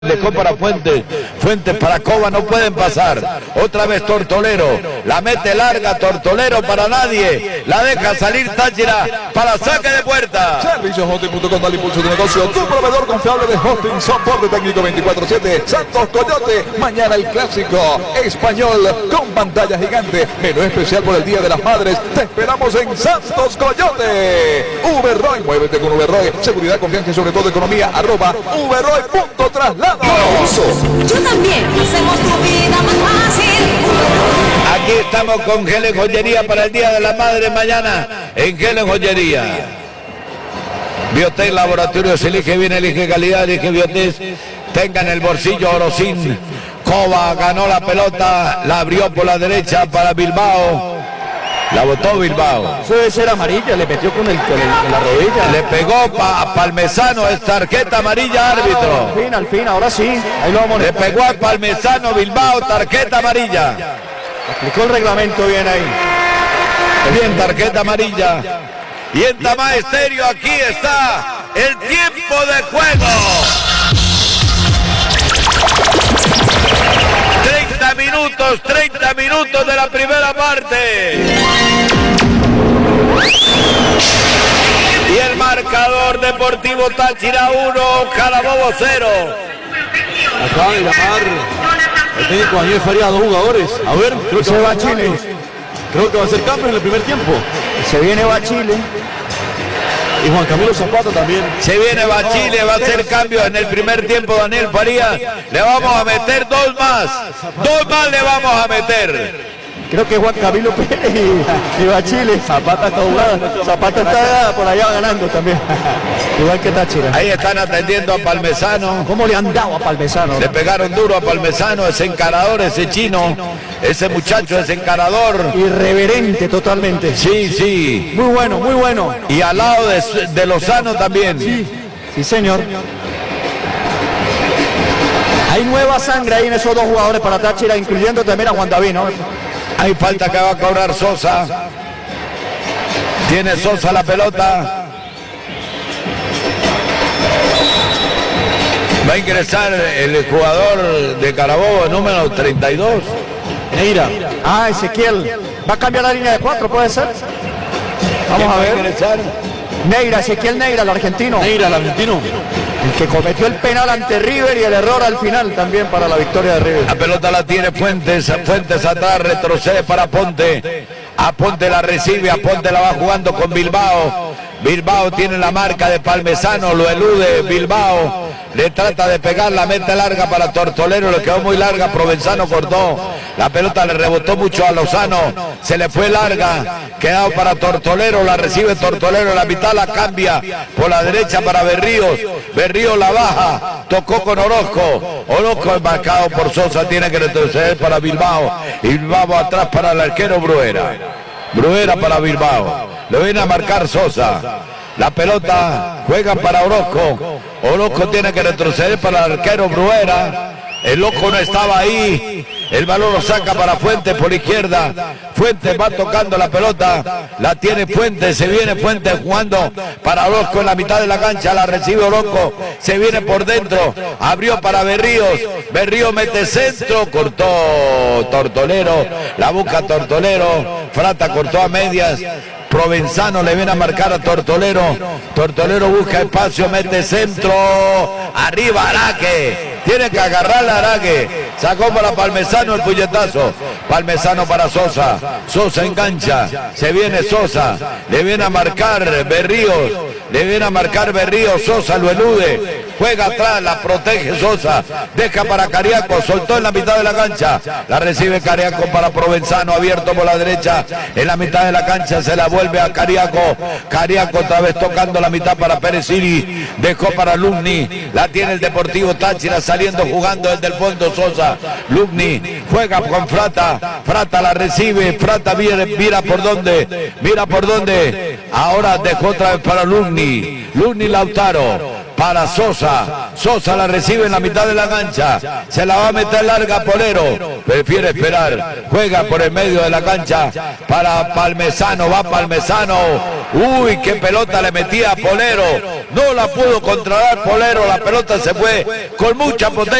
Dejó para Fuentes, Fuentes para Cova, no pueden pasar. Otra vez Tortolero, la mete larga, Tortolero para nadie, la deja salir Táchira para saque de puerta. Servicioshosting.com, dale impulso de negocio, tu proveedor confiable de hosting, soporte técnico 24/7, Santos Coyote. Mañana el clásico español con pantalla gigante, menú especial por el Día de las Madres. Te esperamos en Santos Coyote. Uberroy, muévete con Uberroy, seguridad, confianza y sobre todo economía, @Uberroy.traslado. Yo también, hacemos tu vida más fácil. Aquí estamos con Helen Joyería para el Día de la Madre mañana en Helen Joyería. Biotech Laboratorios, elige bien, elige calidad, elige Biotech. Tenga en el bolsillo Orosín. Cova ganó la pelota, la abrió por la derecha para Bilbao. La botó Bilbao. Eso debe ser amarilla, le metió con la rodilla. Le pegó a Palmesano, es tarjeta amarilla, árbitro. Al fin, ahora sí. Ahí lo vamos a Le pegó a Palmesano, Bilbao, tarjeta amarilla. Aplicó el reglamento bien ahí. Bien, tarjeta amarilla. Y en Tamá Estéreo, aquí está el tiempo de juego. 30 minutos de la primera parte. Y el marcador Deportivo Táchira 1, Carabobo 0. Acaban de llamar el técnico Daniel Faría a dos jugadores. A ver, creo que va a Chile. Creo que va a ser cambio en el primer tiempo. Se viene va a Chile. Y Juan Camilo Zapata también. Se viene Bachile, va a hacer cambio en el primer tiempo Daniel Farías. Le vamos a meter dos más le vamos a meter. Creo que Juan Camilo Pérez y Bachile. Zapata está jugando. Zapata está por allá ganando también. Igual que Táchira. Ahí están atendiendo a Palmesano. ¿Cómo le han dado a Palmesano? Le pegaron duro a Palmesano, ese encarador, ese chino, ese muchacho, ese encarador. Irreverente totalmente. Sí. Muy bueno, muy bueno. Y al lado de Lozano también. Sí, señor. Hay nueva sangre ahí en esos dos jugadores para Táchira, incluyendo también a Juan David, ¿no? Hay falta que va a cobrar Sosa. Tiene Sosa la pelota. Va a ingresar el jugador de Carabobo, número 32. Neira. Ezequiel. Va a cambiar la línea de 4, ¿puede ser? Vamos a ver. Neira, Ezequiel Neira, el argentino. Neira, el argentino. El que cometió el penal ante River y el error al final también para la victoria de River. La pelota la tiene Fuentes, Fuentes atrás, retrocede para Ponte. A Ponte la recibe, a Ponte la va jugando con Bilbao. Bilbao tiene la marca de Palmesano, lo elude Bilbao. Le trata de pegar, la mete larga para Tortolero, le quedó muy larga, Provenzano cortó. La pelota le rebotó mucho a Lozano, se le fue larga, quedado para Tortolero, la recibe Tortolero, la mitad la cambia por la derecha para Berríos. Berríos la baja, tocó con Orozco. Orozco es marcado por Sosa, tiene que retroceder para Bilbao. Y Bilbao atrás para el arquero Bruera. Bruera para Bilbao. Le viene a marcar Sosa. La pelota juega para Orozco. Orozco tiene que retroceder para el arquero Bruera. El loco no estaba ahí. El balón lo saca para Fuentes por izquierda. Fuentes va tocando la pelota. La tiene Fuentes. Se viene Fuentes jugando para Orozco en la mitad de la cancha. La recibe Orozco. Se viene por dentro. Abrió para Berríos. Berríos mete centro. Cortó Tortolero. La busca Tortolero. Frata cortó a medias. Provenzano le viene a marcar a Tortolero. Tortolero busca espacio, mete centro. Arriba Araque. Tiene que agarrar a Araque. Sacó para Palmesano el puñetazo. Palmesano para Sosa. Sosa engancha. Se viene Sosa. Le viene a marcar Berríos. Le viene a marcar Berríos. Sosa lo elude. Juega atrás, la protege Sosa. Deja para Cariaco. Soltó en la mitad de la cancha. La recibe Cariaco para Provenzano. Abierto por la derecha. En la mitad de la cancha se la vuelve a Cariaco. Cariaco otra vez tocando la mitad para Pérez Siri. Dejó para Lugni. La tiene el Deportivo Táchira saliendo jugando desde el fondo Sosa. Lugni juega con Frata. Frata la recibe. Frata mira por dónde. Mira por dónde. Ahora dejó otra vez para Lugni. Lugni Lautaro. para Sosa. Sosa la recibe en la mitad de la cancha. Se la va a meter larga Polero. Prefiere esperar. Juega por el medio de la cancha para Palmesano. Va Palmesano. Uy, qué pelota le metía a Polero. No la pudo controlar Polero. La pelota se fue con mucha potencia.